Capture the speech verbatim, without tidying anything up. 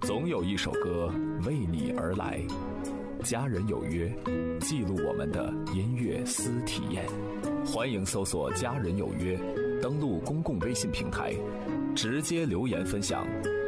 总有一首歌为你而来。家人有约，记录我们的音乐私体验。欢迎搜索家人有约，登录公共微信平台，直接留言分享